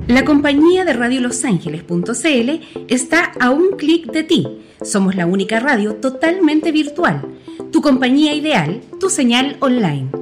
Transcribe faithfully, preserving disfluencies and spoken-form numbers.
La compañía de radio los ángeles punto c l está a un clic de ti. Somos la única radio totalmente virtual. Tu compañía ideal, tu señal online.